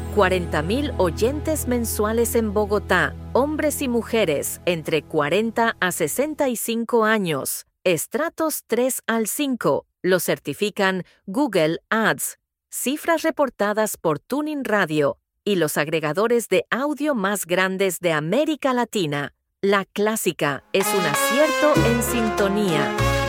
40,000 oyentes mensuales en Bogotá, hombres y mujeres entre 40 a 65 años, estratos 3 al 5, lo certifican Google Ads, cifras reportadas por Tuning Radio y los agregadores de audio más grandes de América Latina. La Clásica es un acierto en sintonía.